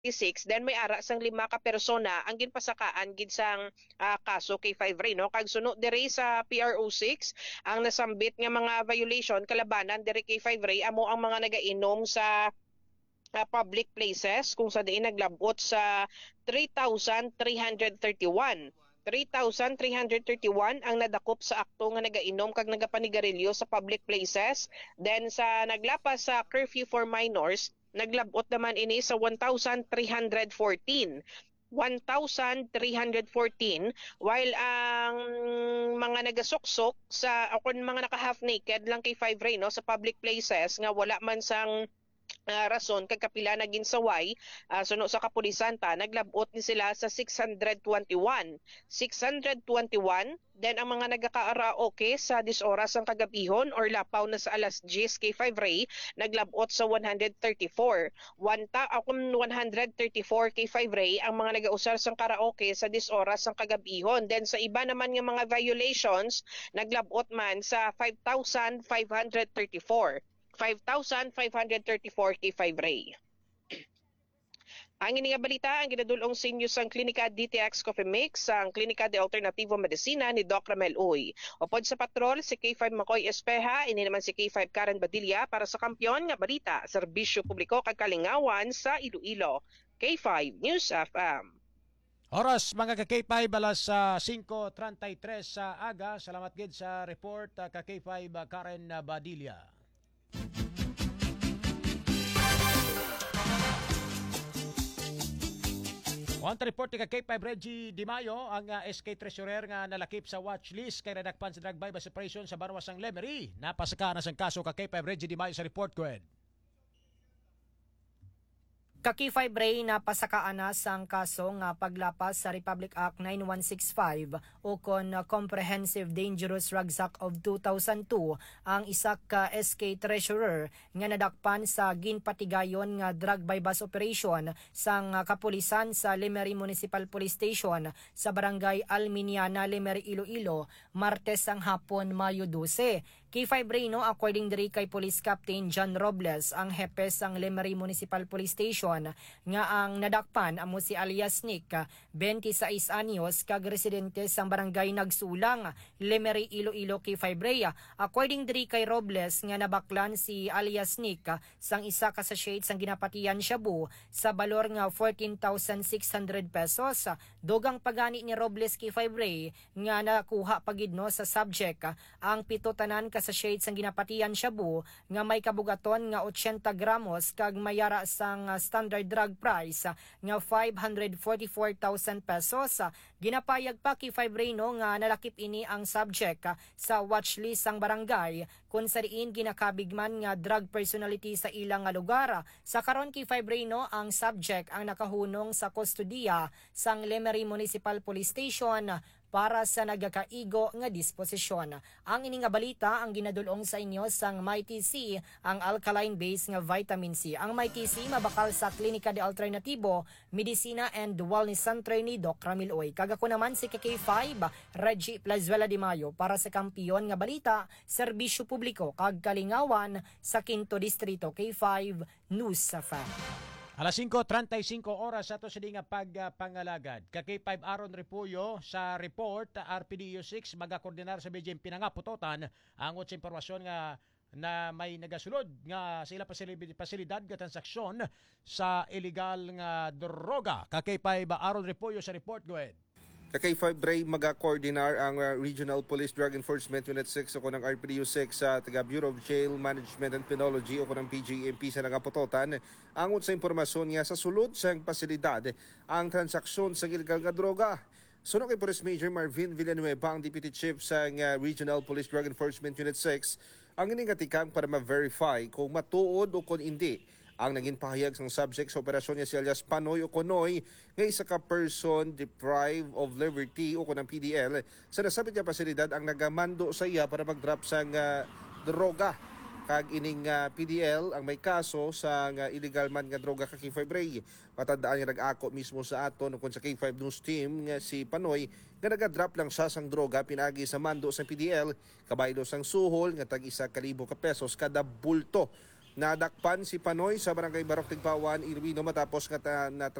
26, then may ara sang 5 ka persona ang ginpasakaan gid sang kaso kay 5 Ray, no? Kag sunod diri sa PRO6 ang nasambit nga mga violation kalabanan diri kay 5 Ray amo ang mga nagainom sa public places kung sa diin naglabot sa 3,331. 3,331 ang nadakop sa akto nga nagainom kag nagapanigarilyo sa public places. Then sa naglapas sa curfew for minors, naglabot naman ini sa 1,314. 1,314 while ang mga nagasuksok sa ako mga naka half naked lang kay 5 Ray, no, sa public places nga wala man sang rason kag kapila na ginsaway suno sa kapulisan pa naglabot ni sila sa 621. Then ang mga nagaka-karaoke sa 10 oras ang kagabihon or lapaw na sa alas 10 kay 5 Ray naglabot sa 134. 134 kay 5 Ray ang mga nagausar sang karaoke sa 10 oras ang kagabihon. Then sa iba naman nga mga violations naglabot man sa 5,534. 5,534 kay 5 Ray. Ang ini nga balita ang ginadulong sa inyo sang Klinika DTX Coffee Mix sang Klinika de Alternativo Medicina ni Doc Ramel Uy. Upod sa patrol si K5 Makoy Espeha, ini naman si K5 Karen Badilla para sa Kampiyon nga Balita, Serbisyo Publiko kag Kalingawan sa Iloilo. K5 News FM. Oras mga ka-K5 alas 5:33 sa aga. Salamat gid sa report ka-K5 Karen Badilla. On the report ni K5 Reggie Di Mayo, ang SK Treasurer nga nalakip sa watchlist kay nadakpan sa drug bypass operation sa Barwasang Lemery. Napasaka na sang kaso K5 Reggie Di Mayo sa report ko. Kaki 5 Ray na pasakaan na sang kaso nga paglapas sa Republic Act 9165 o kon Comprehensive Dangerous Drugs Act of 2002 ang isa ka SK Treasurer nga nadakpan sa ginpatigayon nga drug bypass operation sang kapulisan sa Lemery Municipal Police Station sa Barangay Alminiana, Lemery, Iloilo, Martes ang hapon, Mayo 12. Kay 5 Ray, no, according diri kay Police Captain John Robles, ang hepe sang Lemery Municipal Police Station nga ang nadakpan amo si alias Nick, 26 anyos, kag residente sang barangay Nagsulang, Lemery, Iloilo, kay 5 Ray. According diri kay Robles nga nabaklan si alias Nick sang isa ka sachet sang ginapatian shabu sa balor nga 14,600 pesos. Dogang pagani ni Robles kay 5 Ray nga nakuha pagidno sa subject ang pito tanan ka sachet sang ginapatian shabu nga may kabugaton nga 80 gramos kag mayara sang standard drug price nga 544,000 pesos. Ginapayag pa kay 5 Ray, no, nga nalakip ini ang subject sa watchlist sang barangay kung sa diin ginakabigman nga drug personality sa ilang nga lugar. Sa karon kay 5 Ray, no, ang subject ang nakahunong sa kustodiya sang Lemery Municipal Police Station para sa nagakaigo nga disposisyon. Ang ini nga balita ang ginadulong sa inyo sang Mighty C, ang alkaline base nga vitamin C. Ang Mighty C mabakal sa Klinika de Alternativo Medicina and Wellness Center ni Doc Ramil Uy. Kagako naman si KK5 Reggie Plazuela Di Mayo para sa Kampiyon nga balita, Serbisyo Publiko kag Kalingawan sa Quinto Distrito. K5 News FM. Alas 5:35 oras ato sa nga pagpangalagad. Kay 5 Aaron Repuyo sa report RPDU 6 magakoordinar sa BGM pinangaputotan ang sa impormasyon nga na may nagasulod nga sa ilang pasilidad nga transaksyon sa illegal nga droga. Kay 5 Aaron Repuyo sa report, go ahead. Kay 5 Ray maga-coordinar ang Regional Police Drug Enforcement Unit 6 o ng RPDU 6 sa taga Bureau of Jail Management and Penology o ng PGMP sa Nangaputotan angon sa impormasyon nga sa sulod sa pasilidad ang transaksyon sa illegal nga droga. Suno kay Police Major Marvin Villanueva, ang Deputy Chief sa Regional Police Drug Enforcement Unit 6, ang iningatikang para ma-verify kung matuod o kung hindi ang naging pahayag ng subject sa operasyon niya si alias Panoy o Konoy nga isa ka person deprived of liberty o kunang PDL sa nasabit niya pasilidad ang nagamando sa iya para mag-drop sa droga. Kag ining PDL ang may kaso sa illegal man nga droga ka K5 Ray. Matandaan niya nag-ako mismo sa aton kung sa K5 News Team nga si Panoy nga naga-drop lang siya sang droga pinagi sa mando sa PDL kabaylo sang suhol nga tag 1,000 ka pesos kada bulto. Nadakpan si Panoy sa Barangay Barok Tigpawan, Iloilo matapos nga na